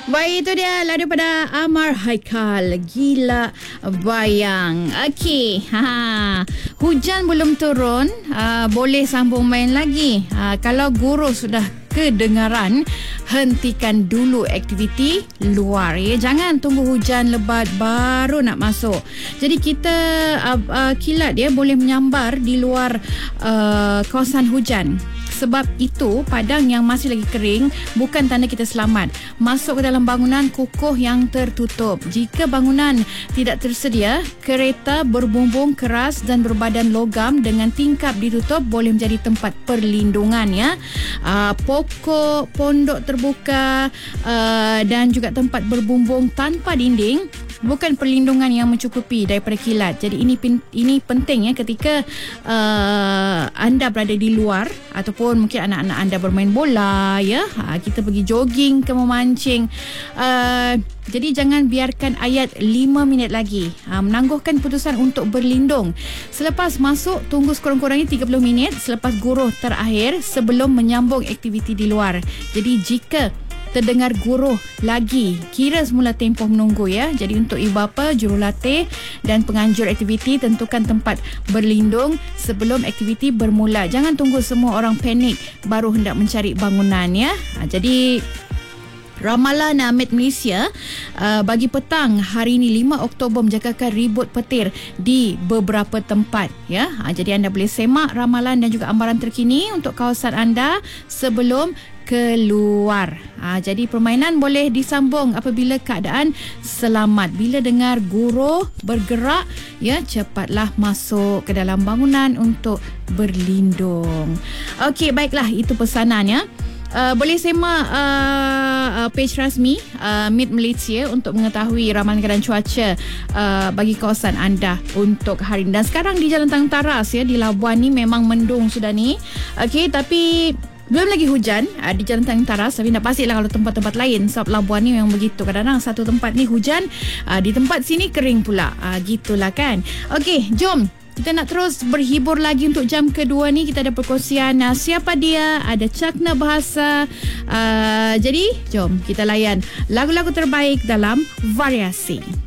Baik, itu dia lagu daripada Amar Haikal, Gila Bayang. Okey, hujan belum turun, boleh sambung main lagi. Kalau guru sudah kedengaran, hentikan dulu aktiviti luar ya. Jangan tunggu hujan lebat baru nak masuk. Jadi kita kilat ya boleh menyambar di luar kawasan hujan. Sebab itu padang yang masih lagi kering bukan tanda kita selamat. Masuk ke dalam bangunan kukuh yang tertutup. Jika bangunan tidak tersedia, kereta berbumbung keras dan berbadan logam dengan tingkap ditutup boleh menjadi tempat perlindungan ya. Pokok, pondok terbuka dan juga tempat berbumbung tanpa dinding bukan perlindungan yang mencukupi daripada kilat. Jadi ini penting ya ketika anda berada di luar ataupun mungkin anak-anak anda bermain bola ya. Kita pergi jogging ke memancing. Jadi jangan biarkan ayat 5 minit lagi. Menangguhkan putusan untuk berlindung. Selepas masuk, tunggu sekurang-kurangnya 30 minit selepas guruh terakhir sebelum menyambung aktiviti di luar. Jadi jika terdengar guruh lagi, kira semula tempoh menunggu ya. Jadi untuk ibu bapa, jurulatih dan penganjur aktiviti, tentukan tempat berlindung sebelum aktiviti bermula. Jangan tunggu semua orang panik baru hendak mencari bangunan ya. Jadi ramalan Met Malaysia bagi petang hari ini 5 Oktober menjagakan ribut petir di beberapa tempat ya. Jadi anda boleh semak ramalan dan juga amaran terkini untuk kawasan anda sebelum keluar. Jadi permainan boleh disambung apabila keadaan selamat. Bila dengar guruh bergerak ya, cepatlah masuk ke dalam bangunan untuk berlindung. Okey, baiklah, itu pesanannya. Boleh semak page rasmi Met Malaysia untuk mengetahui ramalan keadaan cuaca bagi kawasan anda untuk hari ini. Dan sekarang di Jalan Tanjung Taras ya, di Labuan ni memang mendung sudah ni. Okey, tapi belum lagi hujan di Jalan Tanjung Taras. Tapi nak pastilah kalau tempat-tempat lain. Sebab Labuan ni memang begitu. Kadang-kadang satu tempat ni hujan, di tempat sini kering pula. Gitulah kan. Okey, jom kita nak terus berhibur lagi untuk jam kedua ni. Kita ada perkongsian siapa dia, ada cakna bahasa. Jadi jom kita layan lagu-lagu terbaik dalam variasi.